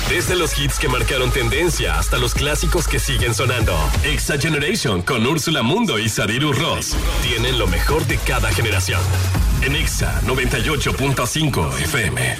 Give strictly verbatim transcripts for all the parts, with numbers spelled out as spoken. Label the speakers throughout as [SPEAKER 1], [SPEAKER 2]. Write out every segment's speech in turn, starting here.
[SPEAKER 1] Desde los hits que marcaron tendencia hasta los clásicos que siguen sonando. Exa Generation con Úrsula Mundo y Sadiru Ross tienen lo mejor de cada generación. En Exa noventa y ocho punto cinco F M.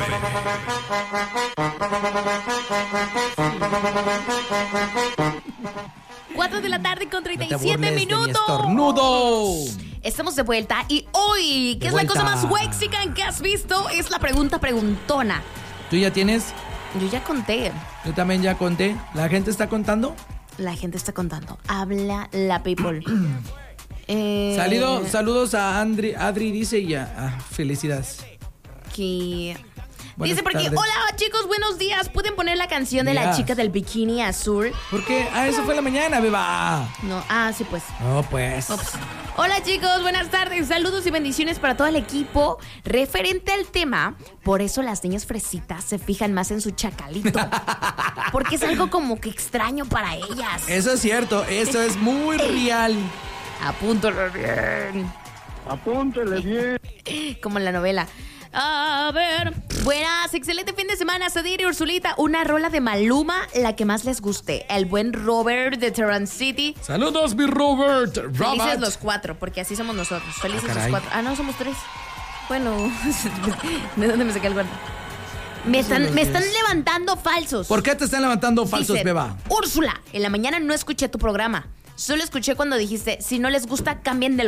[SPEAKER 2] cuatro de la tarde con treinta y
[SPEAKER 3] No te
[SPEAKER 2] siete
[SPEAKER 3] burles de mi
[SPEAKER 2] minutos.
[SPEAKER 3] estornudo.
[SPEAKER 2] Estamos de vuelta y hoy, ¿qué
[SPEAKER 3] De
[SPEAKER 2] es
[SPEAKER 3] vuelta.
[SPEAKER 2] la cosa más wexican que has visto? Es la pregunta preguntona.
[SPEAKER 3] ¿Tú ya tienes?
[SPEAKER 2] Yo ya conté.
[SPEAKER 3] Yo también ya conté. ¿La gente está contando?
[SPEAKER 2] La gente está contando. Habla la people. eh,
[SPEAKER 3] Salido, saludos a Andri, Adri dice y ya. Ah, felicidades.
[SPEAKER 2] que...
[SPEAKER 3] Buenas
[SPEAKER 2] Dice porque,
[SPEAKER 3] tardes.
[SPEAKER 2] hola chicos, buenos días. ¿Pueden poner la canción de la
[SPEAKER 3] Días.
[SPEAKER 2] chica del bikini azul?
[SPEAKER 3] ¿Por qué? Ah, eso fue la mañana, beba.
[SPEAKER 2] No, ah, sí pues.
[SPEAKER 3] No, pues.
[SPEAKER 2] Ups. Hola chicos, buenas tardes, saludos y bendiciones para todo el equipo. Referente al tema, por eso las niñas fresitas se fijan más en su chacalito. Porque es algo como que extraño para ellas.
[SPEAKER 3] Eso es cierto, eso es muy real.
[SPEAKER 2] Apúntalo bien.
[SPEAKER 4] Apúntele bien.
[SPEAKER 2] Como en la novela. A ver. Buenas, excelente fin de semana, Sadir y Ursulita. Una rola de Maluma, la que más les guste. El buen Robert de Terran City.
[SPEAKER 3] Saludos, mi Robert.
[SPEAKER 2] Felices
[SPEAKER 3] Robert.
[SPEAKER 2] los cuatro, porque así somos nosotros. Felices
[SPEAKER 3] Ah,
[SPEAKER 2] los
[SPEAKER 3] caray.
[SPEAKER 2] cuatro. Ah, no, somos tres. Bueno, ¿de dónde me saqué el guarda? Me están, me están levantando falsos.
[SPEAKER 3] ¿Por qué te están levantando falsos,
[SPEAKER 2] Dicen,
[SPEAKER 3] beba?
[SPEAKER 2] Úrsula, en la mañana no escuché tu programa. Solo escuché cuando dijiste, si no les gusta, cambien de